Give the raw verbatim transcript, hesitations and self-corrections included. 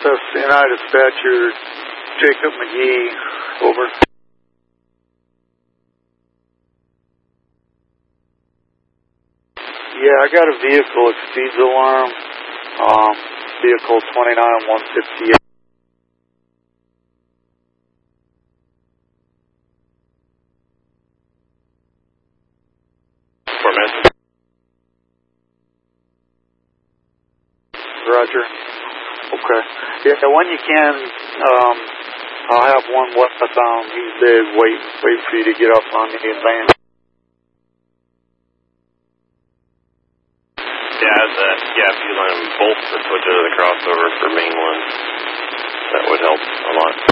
S N I dispatcher, Jacob McGee, over. Yeah, I got a vehicle at speeds alarm, um, vehicle twenty-nine one fifty-eight. Four minutes. Roger. Okay. Yeah, when you can, um, I'll have one west bound. He's there waiting, waiting for you to get up on the van. Yeah, the, yeah, if you let them both to switch over to the crossover for main one, that would help a lot.